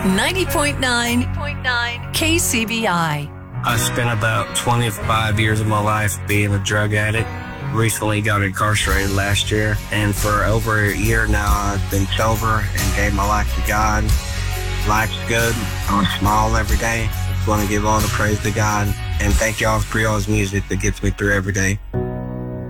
90.9 KCBI. I spent about 25 years of my life being a drug addict. Recently got incarcerated last year, and for over a year now I've been sober and gave my life to God. Life's good. I smile every day. Just want to give all the praise to God, and thank y'all for y'all's music that gets me through every day.